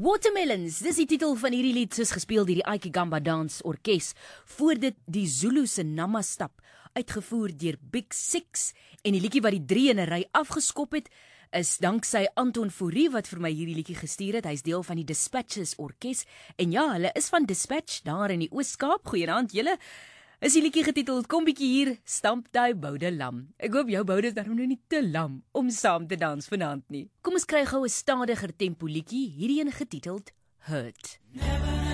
Watermelons, dis die titel van hierdie lied, soos gespeel deur die Ike Gamba Dance Orkes. Voor dit die Zulu se Namastap, uitgevoer deur Big Six, en die liedjie wat die 3 in 'n ry afgeskop het, is danksy Anton Fourie wat vir my hierdie liedjie gestuur het. Hy's deel van die Dispatches Orkes, en ja, hulle is van Dispatch daar in die Oos-Kaap. Goeienaand julle. Is die liedjie getiteld Kom bietjie hier, stamp jy boude lam. Ek hoop jou boude is daarom nou nie te lam om saam te dans vanaand nie. Kom ons kry gou 'n stadiger tempo liedjie, hierdie een getiteld Hurt.